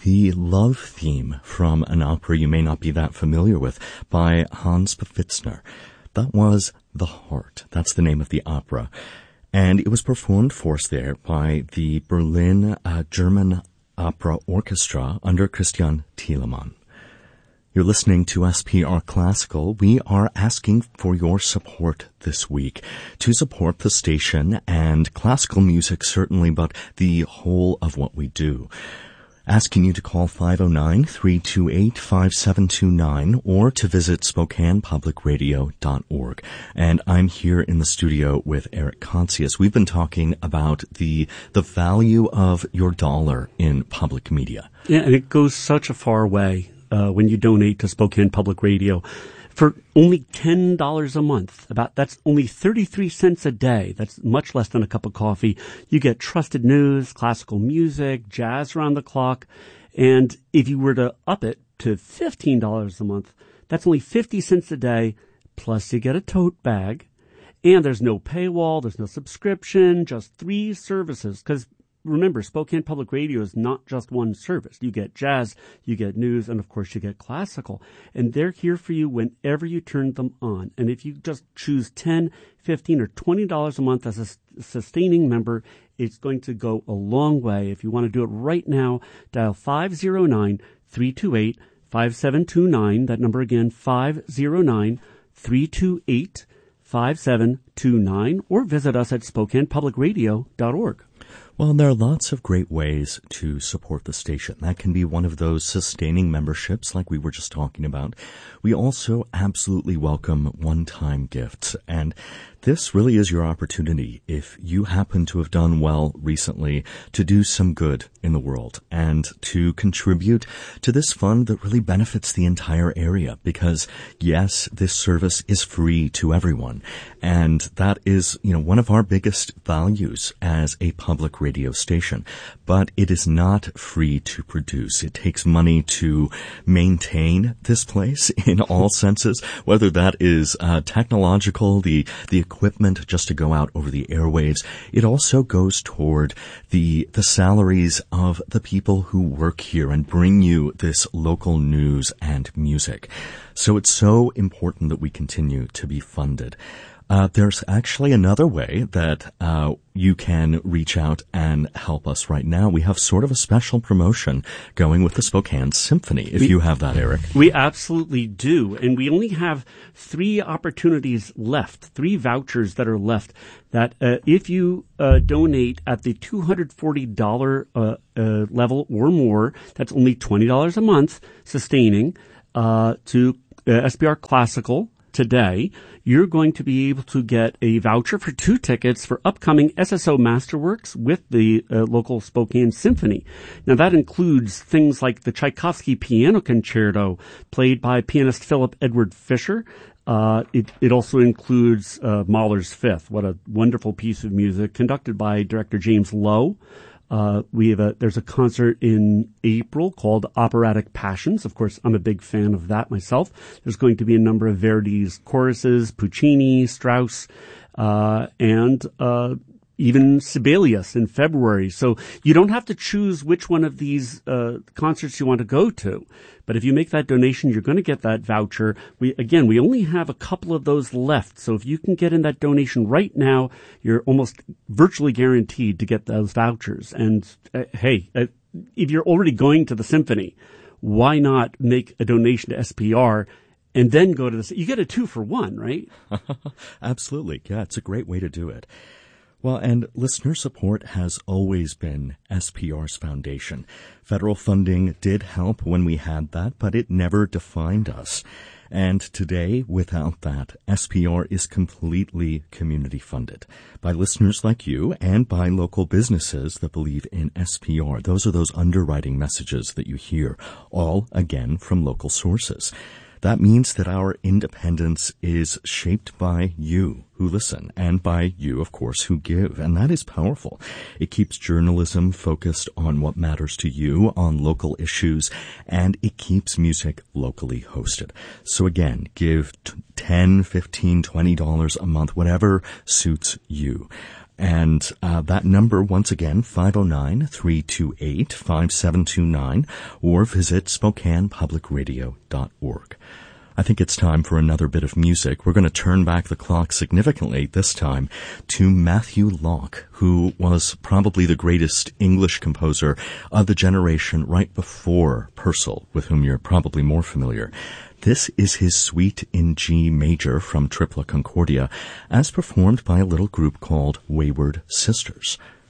the love theme from an opera you may not be that familiar with by Hans Pfitzner. That was The Heart. That's the name of the opera. And it was performed for us there by the Berlin German Opera Orchestra under Christian Thielemann. You're listening to SPR Classical. We are asking for your support this week to support the station and classical music certainly, but the whole of what we do. Asking you to call 509-328-5729 or to visit SpokanePublicRadio.org. And I'm here in the studio with Eric Consius. We've been talking about the value of your dollar in public media. Yeah, and it goes such a far way when you donate to Spokane Public Radio. For only $10 a month, that's only 33 cents a day. That's much less than a cup of coffee. You get trusted news, classical music, jazz around the clock. And if you were to up it to $15 a month, that's only 50 cents a day. Plus you get a tote bag. And there's no paywall. There's no subscription, just 3 services. Because remember, Spokane Public Radio is not just one service. You get jazz, you get news, and of course you get classical. And they're here for you whenever you turn them on. And if you just choose $10, $15, or $20 a month as a sustaining member, it's going to go a long way. If you want to do it right now, dial 509-328-5729. That number again, 509-328-5729. Or visit us at SpokanePublicRadio.org. Well, there are lots of great ways to support the station. That can be one of those sustaining memberships like we were just talking about. We also absolutely welcome one-time gifts. And this really is your opportunity, if you happen to have done well recently, to do some good in the world and to contribute to this fund that really benefits the entire area. Because, yes, this service is free to everyone. And that is, one of our biggest values as a public radio station. But it is not free to produce. It takes money to maintain this place in all senses, whether that is technological, the equipment just to go out over the airwaves. It also goes toward the salaries of the people who work here and bring you this local news and music. So it's so important that we continue to be funded. There's actually another way that you can reach out and help us right now. We have sort of a special promotion going with the Spokane Symphony, if you have that, Eric. We absolutely do. And we only have 3 opportunities left, 3 vouchers that are left, that if you donate at the $240 level or more, that's only $20 a month, sustaining, to SPR Classical today, you're going to be able to get a voucher for 2 tickets for upcoming SSO Masterworks with the local Spokane Symphony. Now, that includes things like the Tchaikovsky Piano Concerto, played by pianist Philip Edward Fisher. It also includes Mahler's Fifth. What a wonderful piece of music, conducted by director James Lowe. There's a concert in April called Operatic Passions. Of course, I'm a big fan of that myself. There's going to be a number of Verdi's choruses, Puccini, Strauss, and even Sibelius in February. So you don't have to choose which one of these concerts you want to go to. But if you make that donation, you're going to get that voucher. We only have a couple of those left. So if you can get in that donation right now, you're almost virtually guaranteed to get those vouchers. And if you're already going to the symphony, why not make a donation to SPR and then go to you get a 2-for-1, right? Absolutely. Yeah, it's a great way to do it. Well, and listener support has always been SPR's foundation. Federal funding did help when we had that, but it never defined us. And today, without that, SPR is completely community funded by listeners like you and by local businesses that believe in SPR. Those are those underwriting messages that you hear, all again from local sources. That means that our independence is shaped by you who listen and by you, of course, who give. And that is powerful. It keeps journalism focused on what matters to you, on local issues, and it keeps music locally hosted. So again, give $10, $15, $20 a month, whatever suits you. And that number, once again, 509-328-5729, or visit SpokanePublicRadio.org. I think it's time for another bit of music. We're going to turn back the clock significantly this time to Matthew Locke, who was probably the greatest English composer of the generation right before Purcell, with whom you're probably more familiar. This is his Suite in G major from Tripla Concordia, as performed by a little group called Wayward Sisters.